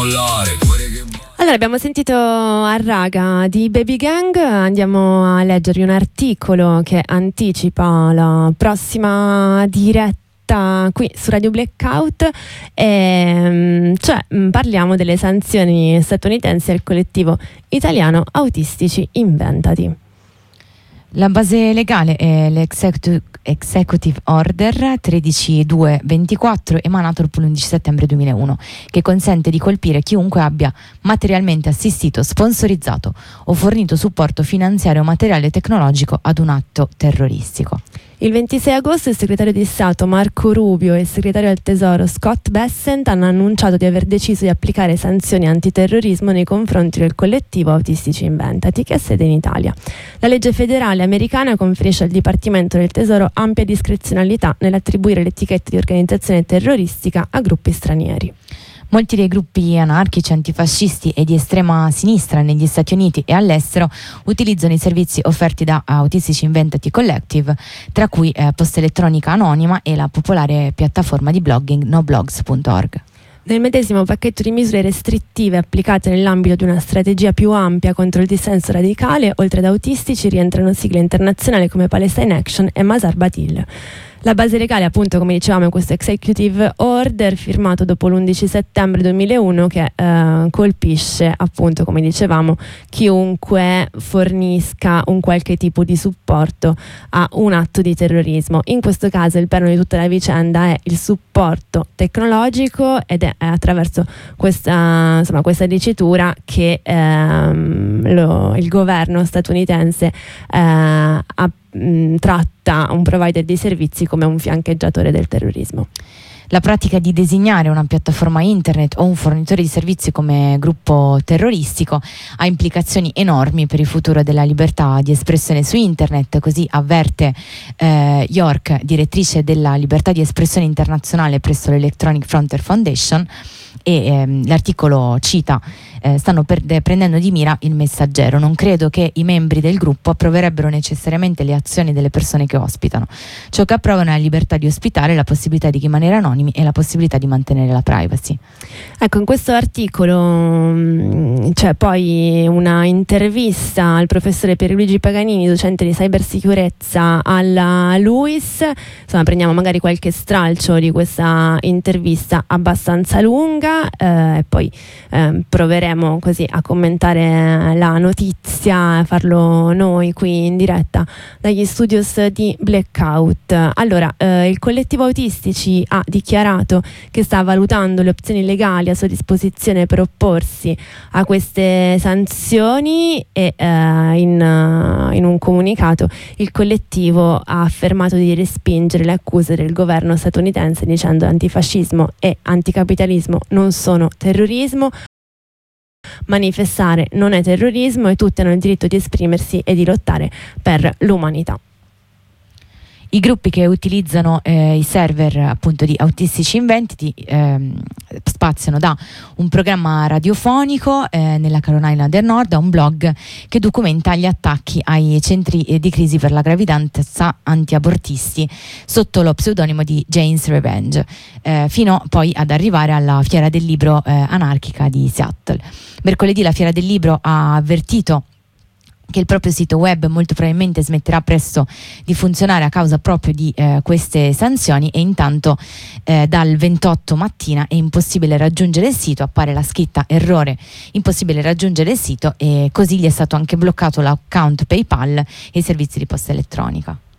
mollare. Allora, abbiamo sentito a Raga di Baby Gang, andiamo a leggervi un articolo che anticipa la prossima diretta qui su Radio Blackout, parliamo delle sanzioni statunitensi al collettivo italiano Autistici Inventati. La base legale è l'Executive Order 13224 emanato l'11 settembre 2001, che consente di colpire chiunque abbia materialmente assistito, sponsorizzato o fornito supporto finanziario o materiale tecnologico ad un atto terroristico. Il 26 agosto il segretario di Stato Marco Rubio e il segretario del Tesoro Scott Bessent hanno annunciato di aver deciso di applicare sanzioni antiterrorismo nei confronti del collettivo Autistici Inventati, che ha sede in Italia. La legge federale americana conferisce al Dipartimento del Tesoro ampia discrezionalità nell'attribuire l'etichetta di organizzazione terroristica a gruppi stranieri. Molti dei gruppi anarchici, antifascisti e di estrema sinistra negli Stati Uniti e all'estero utilizzano i servizi offerti da Autistici Inventati Collective, tra cui Posta Elettronica Anonima e la popolare piattaforma di blogging noblogs.org. Nel medesimo pacchetto di misure restrittive applicate nell'ambito di una strategia più ampia contro il dissenso radicale, oltre ad autistici rientrano sigle internazionali come Palestine Action e Masar Batil. La base legale, appunto, come dicevamo, è questo Executive Order firmato dopo l'11 settembre 2001 che colpisce, appunto, come dicevamo, chiunque fornisca un qualche tipo di supporto a un atto di terrorismo. In questo caso il perno di tutta la vicenda è il supporto tecnologico ed è attraverso questa dicitura che il governo statunitense tratta un provider di servizi come un fiancheggiatore del terrorismo. La pratica di designare una piattaforma internet o un fornitore di servizi come gruppo terroristico ha implicazioni enormi per il futuro della libertà di espressione su internet, così avverte York, direttrice della libertà di espressione internazionale presso l'Electronic Frontier Foundation, e l'articolo cita stanno prendendo di mira il Messaggero. Non credo che i membri del gruppo approverebbero necessariamente le azioni delle persone che ospitano. Ciò che approvano è la libertà di ospitare, la possibilità di rimanere anonimi e la possibilità di mantenere la privacy. Ecco, in questo articolo c'è poi una intervista al professore Pierluigi Paganini, docente di cybersicurezza alla LUISS. Insomma, prendiamo magari qualche stralcio di questa intervista abbastanza lunga e poi proveremo così a commentare la notizia, farlo noi qui in diretta dagli studios di Blackout. Allora, il collettivo Autistici ha dichiarato che sta valutando le opzioni legali a sua disposizione per opporsi a queste sanzioni e in un comunicato il collettivo ha affermato di respingere le accuse del governo statunitense dicendo che antifascismo e anticapitalismo non sono terrorismo, manifestare non è terrorismo e tutti hanno il diritto di esprimersi e di lottare per l'umanità. I gruppi che utilizzano i server, appunto, di Autistici Inventati spaziano da un programma radiofonico nella Carolina del Nord a un blog che documenta gli attacchi ai centri di crisi per la gravidanza antiabortisti sotto lo pseudonimo di Jane's Revenge, fino poi ad arrivare alla Fiera del Libro anarchica di Seattle. Mercoledì la Fiera del Libro ha avvertito che il proprio sito web molto probabilmente smetterà presto di funzionare a causa proprio di queste sanzioni, e intanto dal 28 mattina è impossibile raggiungere il sito, appare la scritta errore, impossibile raggiungere il sito, e così gli è stato anche bloccato l'account PayPal e i servizi di posta elettronica.